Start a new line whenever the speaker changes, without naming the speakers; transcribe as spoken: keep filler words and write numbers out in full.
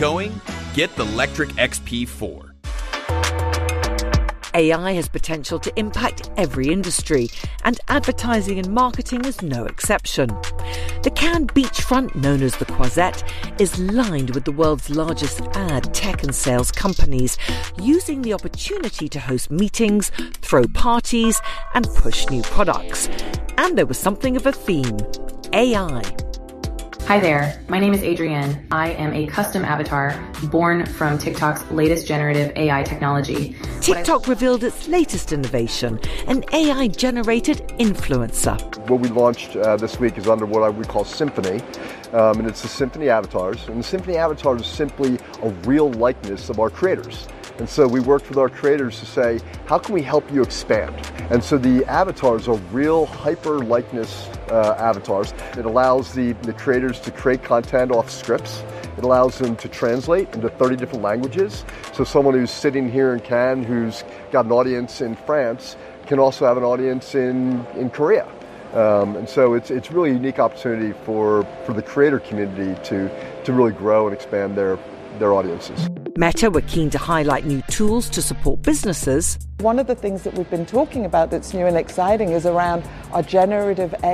going? Get the Lectric X P four.
A I has potential to impact every industry, and advertising and marketing is no exception. The Cannes beachfront, known as the Croisette, is lined with the world's largest ad, tech and sales companies, using the opportunity to host meetings, throw parties and push new products. And there was something of a theme: A I.
Hi there, my name is Adrienne. I am a custom avatar born from TikTok's latest generative A I technology.
TikTok revealed its latest innovation, an A I-generated influencer.
What we launched uh, this week is under what I would call Symphony, um, and it's the Symphony Avatars. And the Symphony Avatars is simply a real likeness of our creators. And so we worked with our creators to say, how can we help you expand? And so the avatars are real hyper-likeness uh, avatars. It allows the, the creators to create content off scripts. It allows them to translate into thirty different languages. So someone who's sitting here in Cannes, who's got an audience in France, can also have an audience in, in Korea. Um, and so it's it's really a unique opportunity for, for the creator community to, to really grow and expand their, their audiences.
Meta were keen to highlight new tools to support businesses.
One of the things that we've been talking about that's new and exciting is around our generative A I.